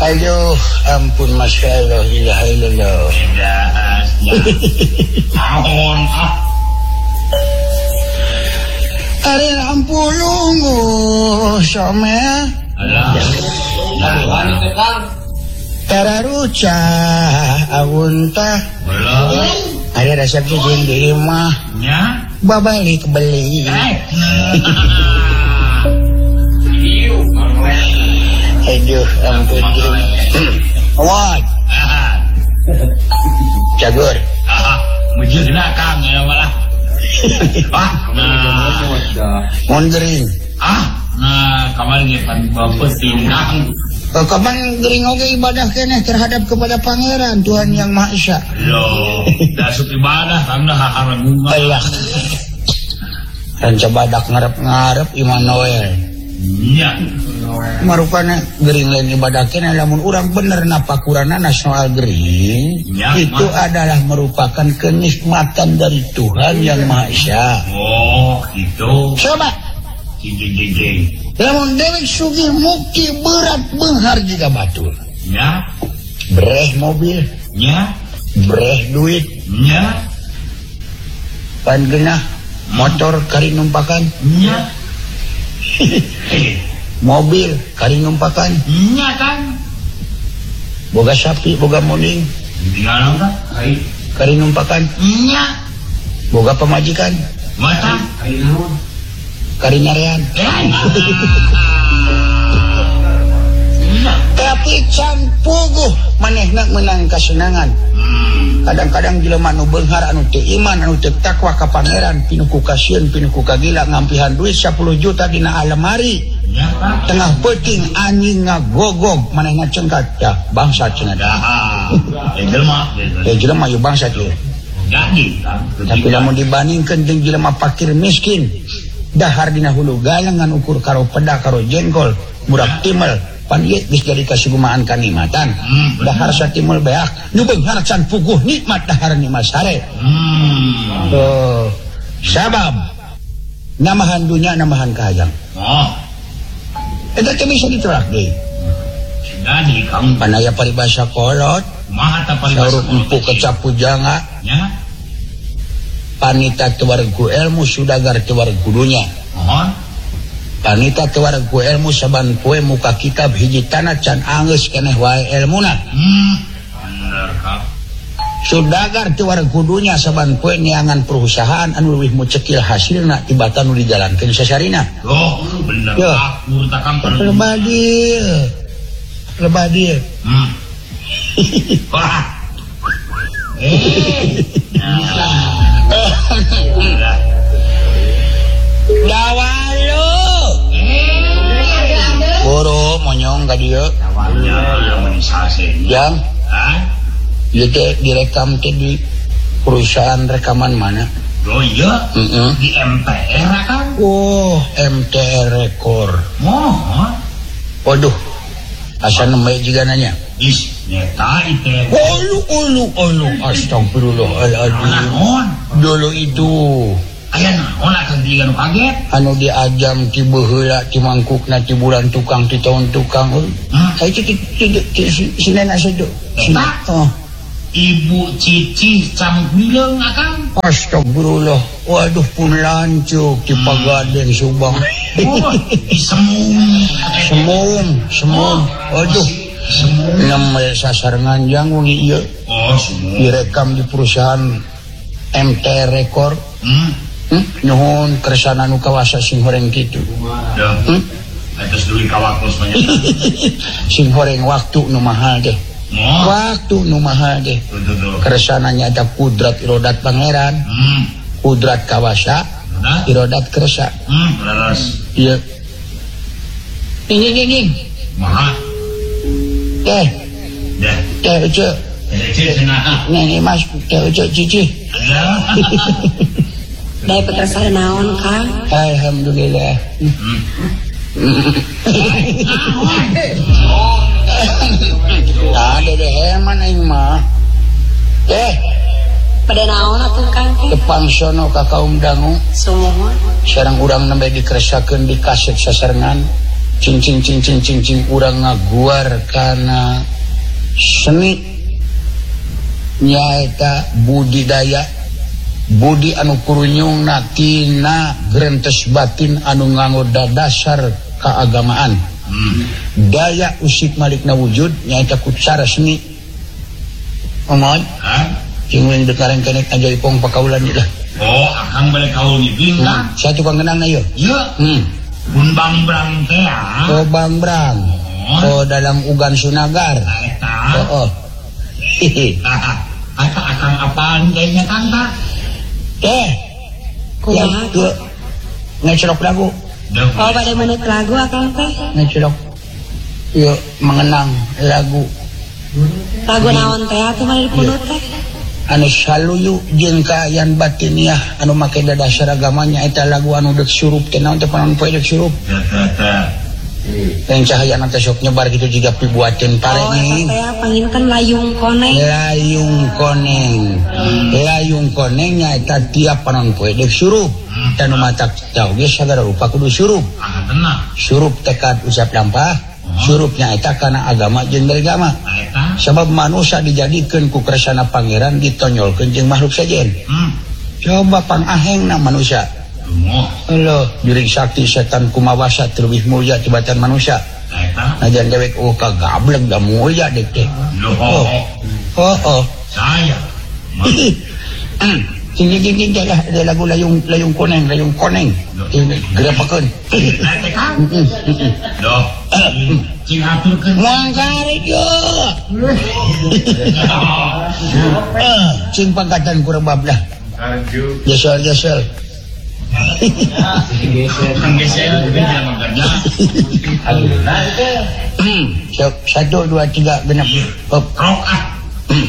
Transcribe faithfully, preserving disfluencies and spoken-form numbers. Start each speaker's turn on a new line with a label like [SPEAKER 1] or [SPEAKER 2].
[SPEAKER 1] Aduh, ampun Masya Allah, ilaha illallah.
[SPEAKER 2] Ahon ah.
[SPEAKER 1] Ari ampulungu some.
[SPEAKER 2] Alah. Lawan teh Kang.
[SPEAKER 1] Tararuca awun tah.
[SPEAKER 2] Belum.
[SPEAKER 1] Ari resep jeung di imah.
[SPEAKER 2] Nya.
[SPEAKER 1] Babalik beli. Aduh, ampun Jim. Awat. Cagur.
[SPEAKER 2] Ah, mujudna Kang ya malah. Ah, nah.
[SPEAKER 1] Mondering.
[SPEAKER 2] Ah, nah kamar ge pan bapesin Kang.
[SPEAKER 1] Oh, kapan gering oge ibadah keneh terhadap kepada Pangeran Tuhan Yang Maha Esa.
[SPEAKER 2] Loh, dasuk ibadah Kang dah haragungan.
[SPEAKER 1] Allah. Ranca badak ngarep-ngarep Immanuel.
[SPEAKER 2] Nya.
[SPEAKER 1] Marupana gering lain ibadah keneh lamun urang bener napakuranana soal gering
[SPEAKER 2] Ya,
[SPEAKER 1] itu ma. adalah merupakan kenikmatan dari Tuhan Yang Maha Esa.
[SPEAKER 2] Oh, gitu.
[SPEAKER 1] Coba
[SPEAKER 2] Jing-jing-jing.
[SPEAKER 1] lamun dewek sugih mukti berat beunghar jiga batur.
[SPEAKER 2] Nya.
[SPEAKER 1] Breh mobil,
[SPEAKER 2] Nya.
[SPEAKER 1] breh duit,
[SPEAKER 2] Nya.
[SPEAKER 1] pan genah motor kari numpakan,
[SPEAKER 2] Nya.
[SPEAKER 1] mobil kari numpakan,
[SPEAKER 2] Nya Kang.
[SPEAKER 1] boga sapi, boga muning
[SPEAKER 2] Tinggal apa? Hai.
[SPEAKER 1] kari numpakan,
[SPEAKER 2] Nya.
[SPEAKER 1] boga pemajikan
[SPEAKER 2] Mata. Hai naon?
[SPEAKER 1] kari nyarean.
[SPEAKER 2] Nya.
[SPEAKER 1] Tapi can puguh manehna menang kasenangan. Kadang-kadang jelema nu beunghar anu teu iman anu teu takwa ka Pangeran pinuku kasieun pinuku kagila ngampihan duit sepuluh juta dina alemari.
[SPEAKER 2] Nya Kang.
[SPEAKER 1] Tengah peuting anjing ngagogog manehna cengkat ya bangsa cenah dah.
[SPEAKER 2] Ah. Eh jelema.
[SPEAKER 1] Eh jelema ieu bangsa teh.
[SPEAKER 2] Jadi Kang.
[SPEAKER 1] Tapi lamun dibandingkeun jeung jelema fakir miskin dahar dina hulu galengan ukur karo peda karo jengkol murag timel pan ieu geus jadi kasugumaan kanikmatan.
[SPEAKER 2] Hmm,
[SPEAKER 1] dahar satimul beak nu beunghar can puguh nikmat dahar nikmat sare.
[SPEAKER 2] Hmm.
[SPEAKER 1] Oh, sabab namahan dunya namahan kahayang.
[SPEAKER 2] Oh.
[SPEAKER 1] Eta teh bisa ditolak deui.
[SPEAKER 2] Jadi Kang.
[SPEAKER 1] Panaya paribasa kolot,
[SPEAKER 2] Maha ta paribasa.
[SPEAKER 1] sauruk empu kecapu janga,
[SPEAKER 2] Nya.
[SPEAKER 1] panita teu waregu ilmu sudagar teu waregu dunya.
[SPEAKER 2] Mohon.
[SPEAKER 1] Panita teu waregu ilmu saban poe muka kitab hiji tanah can anggeus keneh wae ilmuna.
[SPEAKER 2] Hmm. Bener Kang.
[SPEAKER 1] Sudagar teu waregu dunya saban poe neangan perusahaan anu leuwih mucekil hasilna tibatan nu dijalankeun sasarina.
[SPEAKER 2] Oh, bener.
[SPEAKER 1] Ya.
[SPEAKER 2] Aku takang
[SPEAKER 1] Lebah dieu. Lebah dieu.
[SPEAKER 2] Hmm. Wah. Eh.
[SPEAKER 1] Dawalu. Boro monyong ka dieu.
[SPEAKER 2] Awalnya yang menisase.
[SPEAKER 1] Yang
[SPEAKER 2] Hah?
[SPEAKER 1] ieu teh direkam teh di perusahaan rekaman mana?
[SPEAKER 2] Oh iya.
[SPEAKER 1] Heeh.
[SPEAKER 2] Di M T R Kang.
[SPEAKER 1] Oh, M T R Record.
[SPEAKER 2] Mohon.
[SPEAKER 1] Waduh. Asa nembe jiga nanya.
[SPEAKER 2] Is, nyata itu.
[SPEAKER 1] Ulu ulu ulu astagfirullahaladzim.
[SPEAKER 2] Naon?
[SPEAKER 1] Dulu itu
[SPEAKER 2] Aya naon akan tiga nu kaget?
[SPEAKER 1] anu diajam ti beheula ti mangkukna ti bulan tukang ti tahun tukang.
[SPEAKER 2] Hmm?
[SPEAKER 1] Ai ti ti sinena sedo.
[SPEAKER 2] Eta?
[SPEAKER 1] Oh.
[SPEAKER 2] Ibu Cici Cambileung Akang.
[SPEAKER 1] Astagfirullah. Waduh pun lancuk ti Pagaden Subang.
[SPEAKER 2] Oh, semum.
[SPEAKER 1] Semum, semum. Waduh. Nam sasar nganjang wengi ieu.
[SPEAKER 2] Oh, semum.
[SPEAKER 1] Direkam di perusahaan M T Record.
[SPEAKER 2] Hmm.
[SPEAKER 1] Hmm? Nuhun kersana nu kawasa sing horeng kitu.
[SPEAKER 2] Dah.
[SPEAKER 1] Hmm?
[SPEAKER 2] Atas duit kawakus banyak.
[SPEAKER 1] Sing horeng waktu nu mahal deh.
[SPEAKER 2] Oh.
[SPEAKER 1] Waktu nu mahal deh.
[SPEAKER 2] Tuh, tuh, tuh.
[SPEAKER 1] Kersana nyata kudrat irodat pangeran,
[SPEAKER 2] Hmm.
[SPEAKER 1] kudrat kawasa,
[SPEAKER 2] Nah.
[SPEAKER 1] irodat kersa.
[SPEAKER 2] Hmm, laras.
[SPEAKER 1] Iya. Ini ini ini.
[SPEAKER 2] Maha.
[SPEAKER 1] Teh,
[SPEAKER 2] Dah.
[SPEAKER 1] teh uce.
[SPEAKER 2] Eh, Cici cenah.
[SPEAKER 1] Nih nih mas, teh uce cici.
[SPEAKER 2] Ada.
[SPEAKER 3] Dai petersa naon Kang?
[SPEAKER 1] Alhamdulillah. Ada deh heman aing mah. Teh,
[SPEAKER 3] Pada naon atuh Kang?
[SPEAKER 1] tepang sono ka kaum dangu.
[SPEAKER 3] Sumuhun.
[SPEAKER 1] Sareng urang nembe dikeresakeun di kaset sasarengan. cing cing cing cing cing cing urang ngaguar kana seni nyaeta budidaya budi anu kurunyungna tina grentes batin anu nganggo dasar keagamaan. Hmm. Daya usik malikna wujud nyaita kucara seni. Omong. Hah? Cingwen dekareng kenek aja ipong pakaulan lah.
[SPEAKER 2] Oh, akang balik kaul ngibling lah.
[SPEAKER 1] Hmm. Saya tukang genang na yuk.
[SPEAKER 2] Iya. Hmm. Bun bang brang teh ah.
[SPEAKER 1] Oh bang brang. Oh, oh dalam ugan sunagar.
[SPEAKER 2] Eta.
[SPEAKER 1] Oh oh. Hihi.
[SPEAKER 2] Ata akang apaan kayaknya kan tak?
[SPEAKER 1] Eh.
[SPEAKER 3] Kumaha?
[SPEAKER 1] Ya, ngecelok lagu.
[SPEAKER 3] Oh, pada menit lagu akang teh.
[SPEAKER 1] Ngecelok. Yuk mengenang lagu.
[SPEAKER 3] Lagu naon teh atuh mah dipunut teh.
[SPEAKER 1] Anu saluyu jeung kaayaan batiniah anu make dasar agamanya eta lagu anu deuk surup teh naon teh panon poe deuk surup. Yang cahaya nanti sok nyebar gitu juga pibuatin pare
[SPEAKER 3] oh,
[SPEAKER 1] nih.
[SPEAKER 3] Oh, eta panginkan layung koneng.
[SPEAKER 1] Layung koneng. Hmm. Layung konengnya eta tiap panon poe deuk surup. Hmm. Tanu matak tau ge sagara rupa kudu surup.
[SPEAKER 2] Ah, tenang.
[SPEAKER 1] Surup tekad ucap lampah. Surupnya eta karena agama jeung agama. Sebab manusia dijadikan ku kersana pangeran ditonyolkeun jeung makhluk sajen. Hmm. Coba pangahengna manusia. Halo, jurig sakti setan kumawasa terlebih mulia tibatan manusia. Najan dewek oh kagablek da mulia dek teh. Oh. Oh oh.
[SPEAKER 2] Saya.
[SPEAKER 1] Cing cing cing lah ada lagu layung layung koneng layung koneng. Gerepakeun.
[SPEAKER 2] Doh. Cing aturkeun
[SPEAKER 1] langkari yo. Cing pangkatan kurebab lah. Jasal jasal. Satu dua tiga genap.
[SPEAKER 2] Rokaat.